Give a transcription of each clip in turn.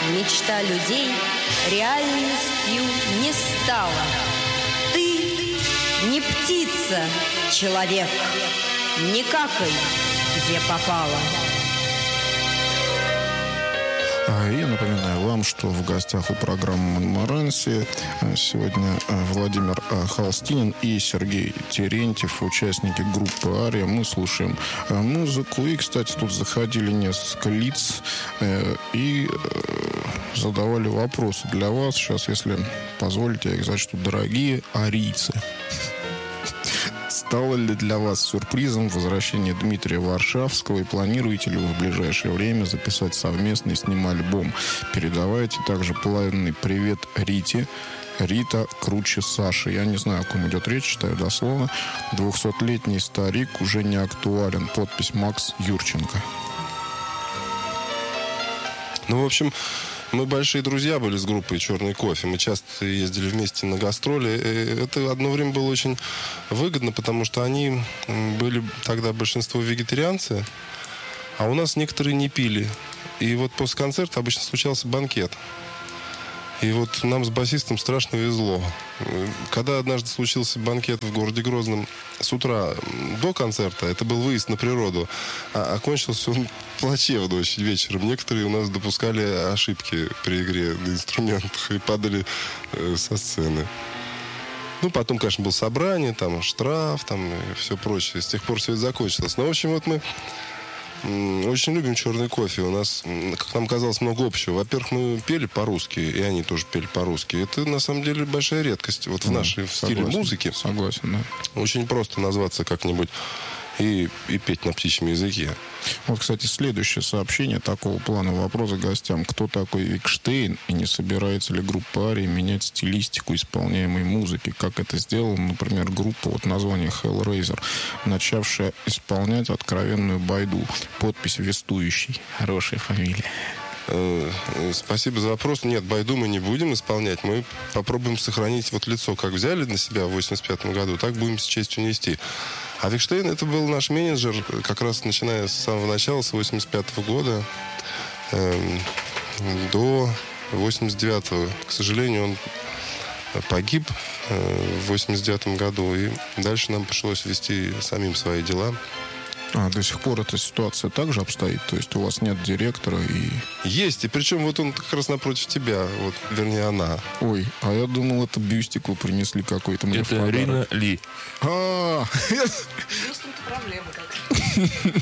мечта людей реальностью не стала. Ты не птица, человек, не какай, где попало. Я напоминаю вам, что в гостях у программы «Монмаранси» сегодня Владимир Холстинин и Сергей Терентьев, участники группы «Ария». Мы слушаем музыку. И, кстати, тут заходили несколько лиц и задавали вопросы для вас. Сейчас, если позволите, я их зачту. Дорогие арийцы, стало ли для вас сюрпризом возвращение Дмитрия Варшавского, и планируете ли вы в ближайшее время записать совместный с ним альбом? Передавайте также пламенный привет Рите. Рита круче Саши. Я не знаю, о ком идет речь, читаю дословно. 200-летний старик уже не актуален. Подпись Макс Юрченко. Ну, в общем, мы большие друзья были с группой «Черный кофе». Мы часто ездили вместе на гастроли. Это одно время было очень выгодно, потому что они были тогда большинство вегетарианцы, а у нас некоторые не пили. И вот после концерта обычно случался банкет. И вот нам с басистом страшно везло. Когда однажды случился банкет в городе Грозном с утра до концерта, это был выезд на природу, а кончился он плачевно очень вечером. Некоторые у нас допускали ошибки при игре на инструментах и падали со сцены. Ну, потом, конечно, было собрание, там штраф, там и все прочее. С тех пор все это закончилось. Но, в общем, вот мы очень любим «Черный кофе». У нас, как нам казалось, много общего. Во-первых, мы пели по-русски, и они тоже пели по-русски. Это, на самом деле, большая редкость вот в нашей стиле музыки. Согласен, да. Очень просто назваться как-нибудь и петь на птичьем языке. Вот, кстати, следующее сообщение такого плана вопроса гостям. Кто такой Викштейн и не собирается ли группа «Ария» менять стилистику исполняемой музыки? Как это сделала, например, группа от названия Hellraiser, начавшая исполнять откровенную байду. Подпись «Вестующий». Хорошая фамилия. Спасибо за вопрос. Нет, байду мы не будем исполнять. Мы попробуем сохранить вот лицо, как взяли на себя в 85-м году, так будем с честью нести. А Викштейн — это был наш менеджер, как раз начиная с самого начала, с 85-го года до 89-го. К сожалению, он погиб в 89-м году, и дальше нам пришлось вести самим свои дела. А до сих пор эта ситуация также обстоит? То есть у вас нет директора и... Есть, и причем вот он как раз напротив тебя, вот, вернее, она. Ой, а я думал, это бюстик вы принесли какой-то мне в Это подарок. Рина Ли. Есть проблемы какие-то.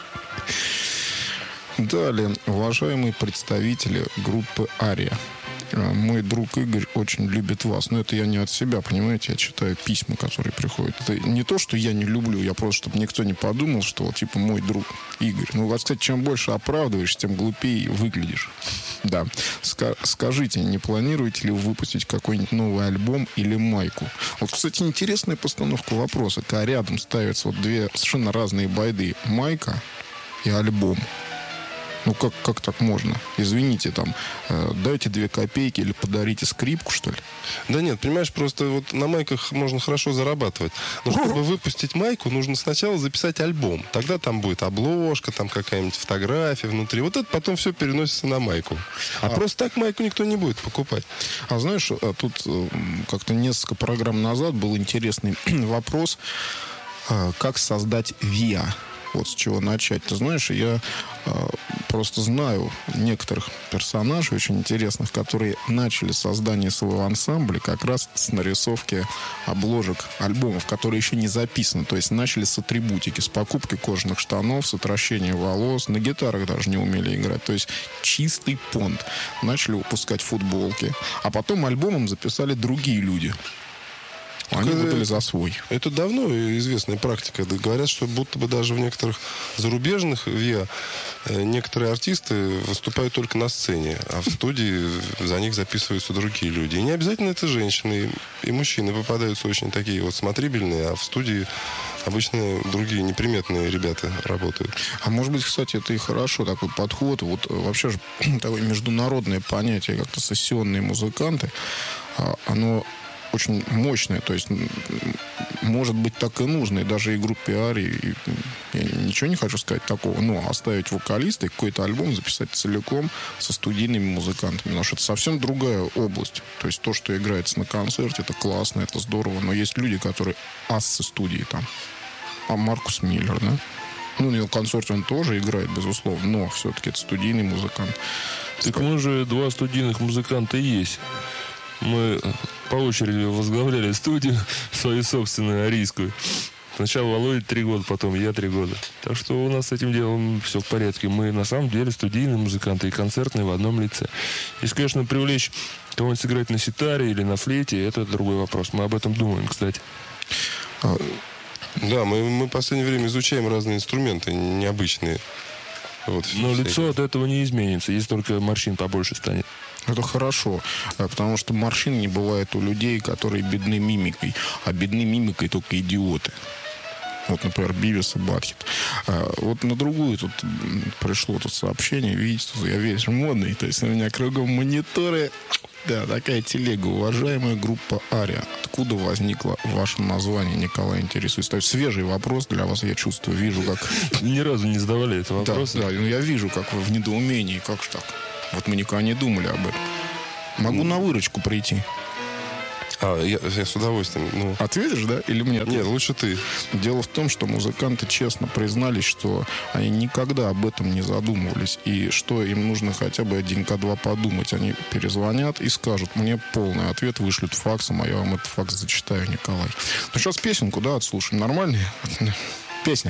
Далее, уважаемые представители группы «Ария». Мой друг Игорь очень любит вас. Но это я не от себя, понимаете? Я читаю письма, которые приходят. Это не то, что я не люблю. Я просто, чтобы никто не подумал, что вот, типа, мой друг Игорь. Ну, вот, кстати, чем больше оправдываешь, тем глупее выглядишь. Да. Скажите, не планируете ли вы выпустить какой-нибудь новый альбом или майку? Вот, кстати, интересная постановка вопроса. Когда рядом ставятся вот две совершенно разные байды. Майка и альбом. Ну, как так можно? Извините, там, дайте 2 копейки или подарите скрипку, что ли? Да нет, понимаешь, просто вот на майках можно хорошо зарабатывать. Но чтобы выпустить майку, нужно сначала записать альбом. Тогда там будет обложка, там какая-нибудь фотография внутри. Вот это потом все переносится на майку. А просто так майку никто не будет покупать. А знаешь, тут как-то несколько программ назад был интересный вопрос, как создать ВИА. Вот с чего начать. Ты знаешь, я просто знаю некоторых персонажей очень интересных, которые начали создание своего ансамбля как раз с нарисовки обложек альбомов, которые еще не записаны. То есть начали с атрибутики, с покупки кожаных штанов, с отращения волос, на гитарах даже не умели играть. То есть чистый понт. Начали выпускать футболки. А потом альбомом записали другие люди. Они выдали за свой. Это давно известная практика. Говорят, что будто бы даже в некоторых зарубежных ВИА некоторые артисты выступают только на сцене, а в студии за них записываются другие люди. И не обязательно это женщины. И мужчины попадаются очень такие вот смотрибельные, а в студии обычно другие неприметные ребята работают. А может быть, кстати, это и хорошо, такой подход. Вот вообще же такое международное понятие, как-то сессионные музыканты, оно очень мощная. То есть, может быть, так и нужно. И даже и группе Арии, я ничего не хочу сказать такого, но оставить вокалиста и какой-то альбом записать целиком со студийными музыкантами. Потому что это совсем другая область. То есть то, что играется на концерте, это классно, это здорово. Но есть люди, которые ассы студии там. А Маркус Миллер, да? Ну, на концерте он тоже играет, безусловно, но все-таки это студийный музыкант. Так мы же 2 студийных музыканта есть. Мы по очереди возглавляли студию свою собственную, арийскую. Сначала Володя 3 года, потом я 3 года. Так что у нас с этим делом все в порядке. Мы на самом деле студийные музыканты и концертные в одном лице. Если, конечно, привлечь кого-нибудь сыграть на ситаре или на флейте, это другой вопрос. Мы об этом думаем, кстати. Да, мы в последнее время изучаем разные инструменты необычные. Вот, но лицо от этого не изменится, если только морщин побольше станет. Это хорошо, потому что морщин не бывает у людей, которые бедны мимикой. А бедны мимикой только идиоты. Вот, например, Бивис и Батхед. Вот на другую тут пришло тут сообщение. Видите, я весь модный. То есть у меня кругом мониторы. Да, такая телега. Уважаемая группа Ария. Откуда возникло ваше название, Николай, интересуется? То есть свежий вопрос для вас, я чувствую. Вижу, как... Ни разу не задавали этого вопроса. Да, я вижу, как вы в недоумении. Как же так? Вот мы никогда не думали об этом. Могу на выручку прийти. Я с удовольствием. Ну... Ответишь, да? Или мне ответишь? Нет, лучше ты. Дело в том, что музыканты честно признались, что они никогда об этом не задумывались. И что им нужно хотя бы денька-два подумать. Они перезвонят и скажут: мне полный ответ вышлют факсом, а я вам этот факс зачитаю, Николай. Ну, сейчас песенку, да, отслушаем. Нормальная песня.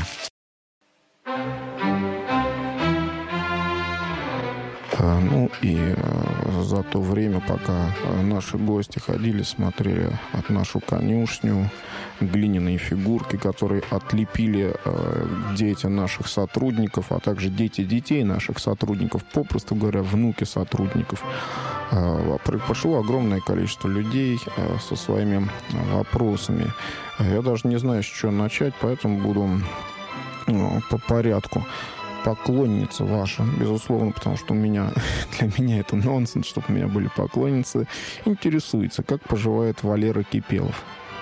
Ну и за то время, пока наши гости ходили, смотрели от нашу конюшню, глиняные фигурки, которые отлепили дети наших сотрудников, а также дети детей наших сотрудников, попросту говоря, внуки сотрудников. Пришло огромное количество людей со своими вопросами. Я даже не знаю, с чего начать, поэтому буду по порядку. Поклонница ваша, безусловно, потому что для меня это нонсенс, чтобы у меня были поклонницы, интересуется, как поживает Валера Кипелов.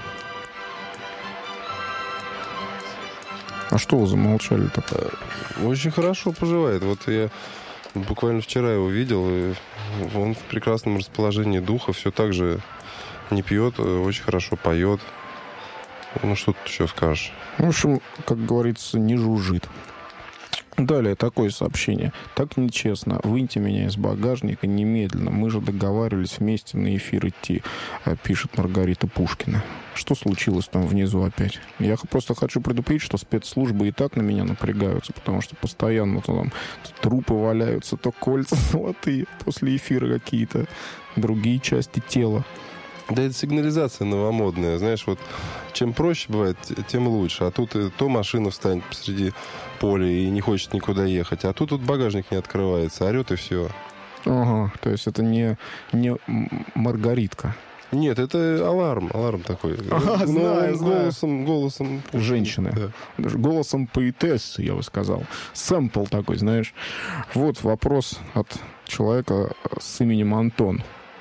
А что вы замолчали-то? Очень хорошо поживает. Вот я буквально вчера его видел, и он в прекрасном расположении духа, все так же не пьет, очень хорошо поет. Ну, что тут еще скажешь? В общем, как говорится, не жужжит. Далее такое сообщение. Так нечестно. Выньте меня из багажника немедленно. Мы же договаривались вместе на эфир идти, пишет Маргарита Пушкина. Что случилось там внизу опять? Я просто хочу предупредить, что спецслужбы и так на меня напрягаются, потому что постоянно там трупы валяются, то кольца золотые после эфира какие-то, другие части тела. Да, это сигнализация новомодная. Знаешь, вот чем проще бывает, тем лучше. А тут то машина встанет посреди поля и не хочет никуда ехать, а тут багажник не открывается, орет и все. Ага, то есть это не Маргаритка. Нет, это аларм такой. Знаю. Голосом женщины. Да. Даже голосом поэтессы, я бы сказал. Сэмпл такой, знаешь. Вот вопрос от человека с именем Антон.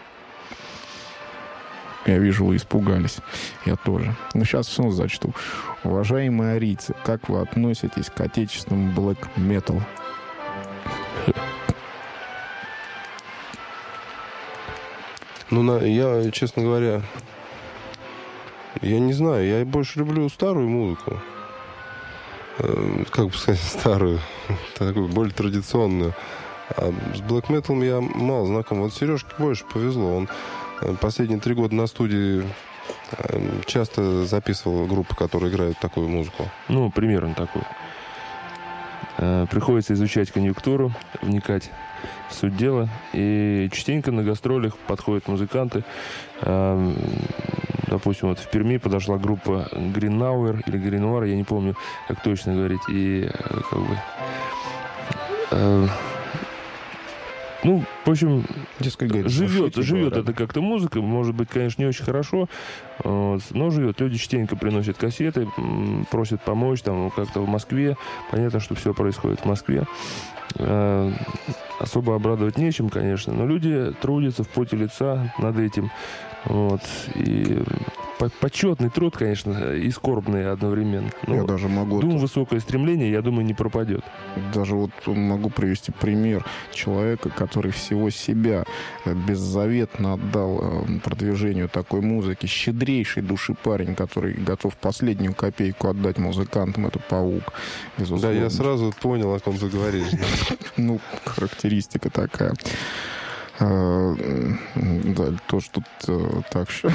Я вижу, вы испугались. Я тоже. Но сейчас все зачту. Уважаемые арийцы, как вы относитесь к отечественному блэк-метал? Ну, я, честно говоря, я не знаю. Я больше люблю старую музыку. Как бы сказать, старую. Такую, более традиционную. А с блэк-металом я мало знаком. Вот Сережке больше повезло. Он последние 3 года на студии часто записывал группы, которые играют такую музыку. Ну, примерно такую. Приходится изучать конъюнктуру, вникать в суть дела. И частенько на гастролях подходят музыканты. Допустим, вот в Перми подошла группа Гринауэр или Гринуар, я не помню, как точно говорить. И как бы... Ну, в общем, живет это как-то музыка. Может быть, конечно, не очень хорошо, но живет. Люди частенько приносят кассеты, просят помочь там как-то в Москве. Понятно, что все происходит в Москве. А особо обрадовать нечем, конечно, но люди трудятся в поте лица над этим. Вот. И почетный труд, конечно, и скорбный одновременно. Но Я даже могу... высокое стремление, я думаю, не пропадет. Даже вот могу привести пример человека, который всего себя беззаветно отдал продвижению такой музыки. Щедрейший души парень, который готов последнюю копейку отдать музыкантам. Это Паук, безусловно. Да, я сразу понял, о ком ты говоришь. Ну, характеристика такая. Да, тоже тут так что...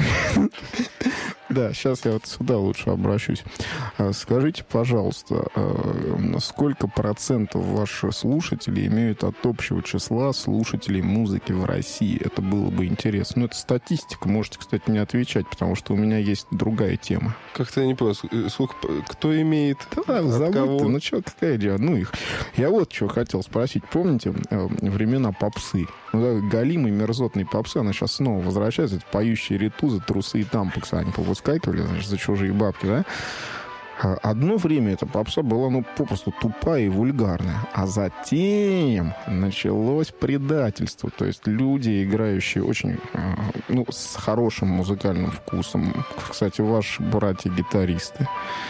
Да, сейчас я вот сюда лучше обращусь. Скажите, пожалуйста, сколько процентов ваших слушателей имеют от общего числа слушателей музыки в России? Это было бы интересно. Ну, это статистика, можете, кстати, не отвечать, потому что у меня есть другая тема. Как-то я не понял, сколько, кто имеет, да, от кого? Ну, что, какая идея? Ну, их. Я вот что хотел спросить. Помните времена попсы? Ну, галимой, мерзотной попсы, она сейчас снова возвращается. Эти поющие ритузы, трусы и тампексы, они повыскакивали, значит, за чужие бабки, да? Одно время эта попса была, ну, попросту тупая и вульгарная. А затем началось предательство. То есть люди, играющие очень, ну, с хорошим музыкальным вкусом. Кстати, ваши братья-гитаристы.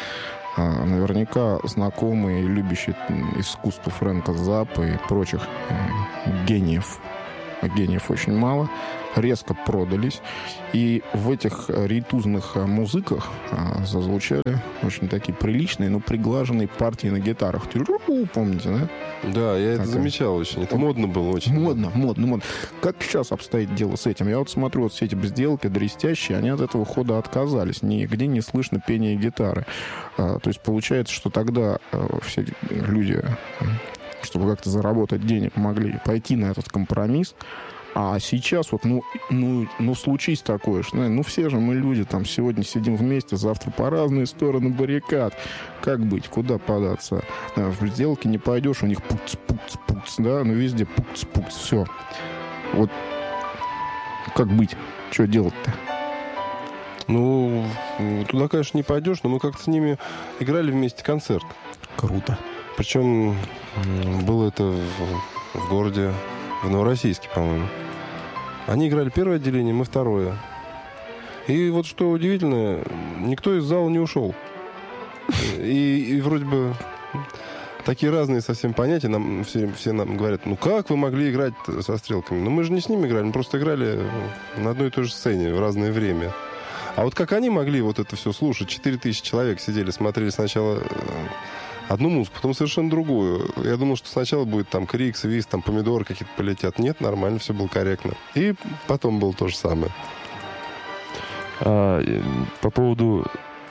Наверняка знакомые, любящие искусство Фрэнка Заппа и прочих гениев. Гениев очень мало. Резко продались. И в этих ритузных музыках зазвучали очень такие приличные, но приглаженные партии на гитарах. Помните, да? Да, я это замечал очень. Это модно было очень. Модно. Как сейчас обстоит дело с этим? Я вот смотрю, вот все эти безделки дрестящие, они от этого хода отказались. Нигде не слышно пения гитары. То есть получается, что тогда все люди, чтобы как-то заработать денег, могли пойти на этот компромисс. А сейчас вот, ну случись такое, что, ну, все же мы люди, там, сегодня сидим вместе, завтра по разные стороны баррикад. Как быть? Куда податься? В сделке не пойдешь, у них пуц-пуц-пуц, да, ну, везде пуц-пуц, все. Вот как быть? Что делать-то? Ну, туда, конечно, не пойдешь, но мы как-то с ними играли вместе концерт. Круто. Причем было это в городе, в Новороссийске, по-моему. Они играли первое отделение, мы второе. И вот что удивительно, никто из зала не ушел. И вроде бы такие разные совсем понятия. Нам все нам говорят, ну как вы могли играть со стрелками? Ну мы же не с ними играли, мы просто играли на одной и той же сцене в разное время. А вот как они могли вот это все слушать? 4000 человек сидели, смотрели сначала одну музыку, потом совершенно другую. Я думал, что сначала будет там крик, свист, там помидоры какие-то полетят. Нет, нормально, все было корректно. И потом было то же самое. По поводу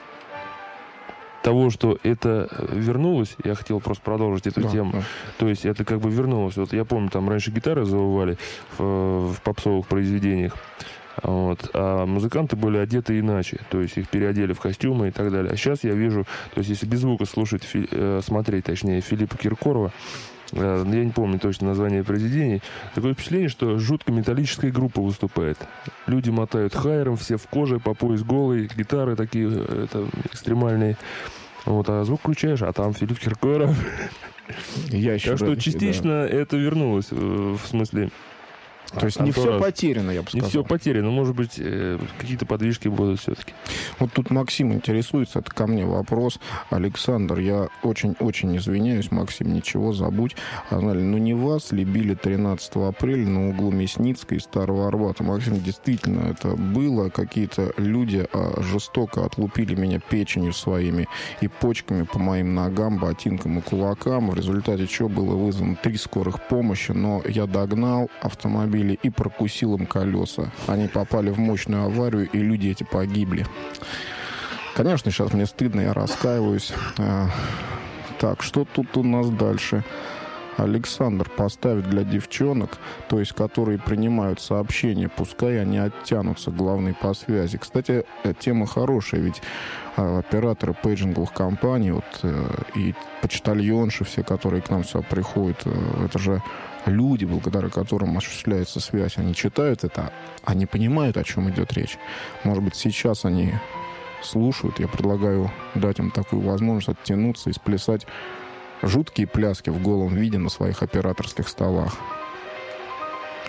того, что это вернулось, я хотел просто продолжить эту тему. Да. То есть это как бы вернулось. Вот я помню, там раньше гитары завывали в попсовых произведениях. Вот. А музыканты были одеты иначе. То есть их переодели в костюмы и так далее. А сейчас я вижу, то есть если без звука смотреть Филиппа Киркорова, я не помню точно название произведений, такое впечатление, что жутко металлическая группа выступает. Люди мотают хайером, все в коже, по пояс голые, гитары такие экстремальные. Вот, а звук включаешь, а там Филипп Киркоров. Так что частично это вернулось, в смысле... То есть не все потеряно, я бы сказал. Не все потеряно, может быть, какие-то подвижки будут все-таки. Вот тут Максим интересуется, это ко мне вопрос. Александр, я очень-очень извиняюсь, Максим, ничего, забудь. Ну не вас ли били 13 апреля на углу Мясницкой и Старого Арбата? Максим, действительно, это было. Какие-то люди жестоко отлупили меня печенью своими и почками по моим ногам, ботинкам и кулакам. В результате чего было вызвано 3 скорых помощи, но я догнал автомобиль и прокусил им колеса. Они попали в мощную аварию, и люди эти погибли. Конечно, сейчас мне стыдно, я раскаиваюсь. Так, что тут у нас дальше? Александр поставит для девчонок, то есть которые принимают сообщения, пускай они оттянутся, главный по связи. Кстати, тема хорошая, ведь операторы пейджинговых компаний и почтальонши все, которые к нам сюда приходят, это же люди, благодаря которым осуществляется связь. Они читают это, они понимают, о чем идет речь. Может быть, сейчас они слушают. Я предлагаю дать им такую возможность оттянуться и сплясать жуткие пляски в голом виде на своих операторских столах.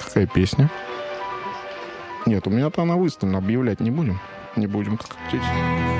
Какая песня? Нет, у меня-то она выставлена, объявлять не будем. Не будем как хотите.